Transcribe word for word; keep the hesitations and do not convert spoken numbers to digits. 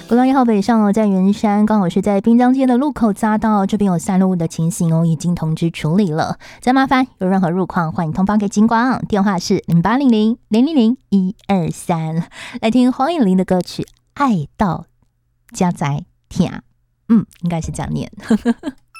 国道一号北上哦，在圆山刚好是在滨江街的路口匝道，这边有散落物的情形哦，已经通知处理了。再麻烦有任何路况，欢迎通报给警广，电话是零八零零零零零一二三。来听黄颖玲的歌曲《爱到家宅天》，嗯，应该是这样念。